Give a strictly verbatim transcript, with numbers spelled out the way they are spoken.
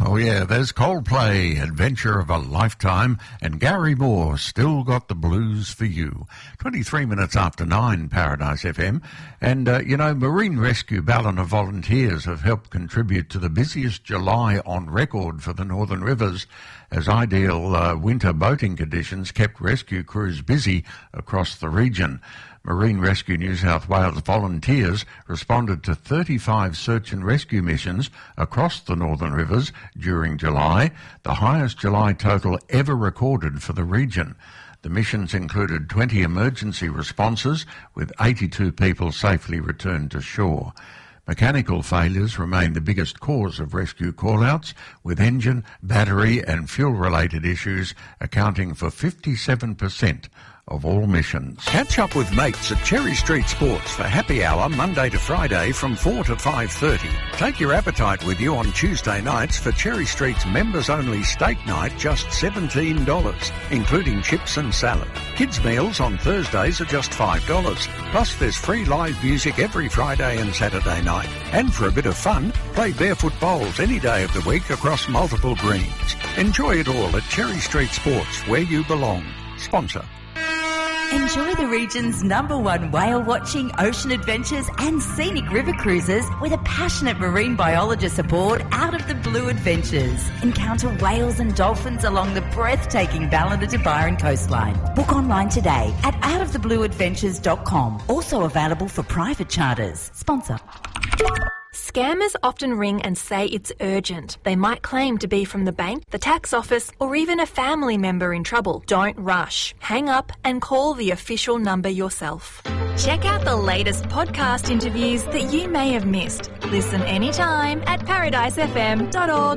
Oh yeah, there's Coldplay, Adventure of a Lifetime, and Gary Moore, Still Got the Blues for You. twenty-three minutes after nine, Paradise F M. And, uh, you know, Marine Rescue Ballina volunteers have helped contribute to the busiest July on record for the Northern Rivers, as ideal uh, winter boating conditions kept rescue crews busy across the region. Marine Rescue New South Wales volunteers responded to thirty-five search and rescue missions across the Northern Rivers during July, the highest July total ever recorded for the region. The missions included twenty emergency responses, with eighty-two people safely returned to shore. Mechanical failures remain the biggest cause of rescue call-outs, with engine, battery and fuel-related issues accounting for fifty-seven percent of all missions. Catch up with mates at Cherry Street Sports for happy hour Monday to Friday from four to five thirty. Take your appetite with you on Tuesday nights for Cherry Street's members-only steak night, just seventeen dollars, including chips and salad. Kids' meals on Thursdays are just five dollars. Plus there's free live music every Friday and Saturday night. And for a bit of fun, play barefoot bowls any day of the week across multiple greens. Enjoy it all at Cherry Street Sports, where you belong. Sponsor. Enjoy the region's number one whale watching, ocean adventures and scenic river cruises with a passionate marine biologist aboard Out of the Blue Adventures. Encounter whales and dolphins along the breathtaking Ballina to Byron coastline. Book online today at out of the blue adventures dot com. Also available for private charters. Sponsor. Scammers often ring and say it's urgent. They might claim to be from the bank, the tax office, or even a family member in trouble. Don't rush. Hang up and call the official number yourself. Check out the latest podcast interviews that you may have missed. Listen anytime at paradise f m dot org